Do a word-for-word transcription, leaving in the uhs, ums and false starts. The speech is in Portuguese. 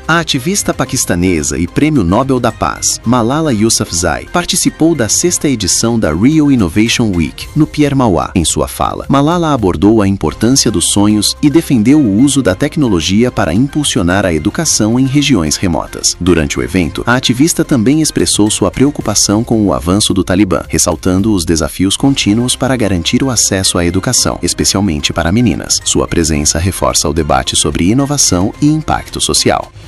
A ativista paquistanesa e Prêmio Nobel da Paz, Malala Yousafzai, participou da sexta edição da Rio Innovation Week, no Pierre Mauá. Em sua fala, Malala abordou a importância dos sonhos e defendeu o uso da tecnologia para impulsionar a educação em regiões remotas. Durante o evento, a ativista também expressou sua preocupação com o avanço do Talibã, ressaltando os desafios contínuos para garantir o acesso à educação, especialmente para meninas. Sua presença reforça o debate sobre inovação e impacto social.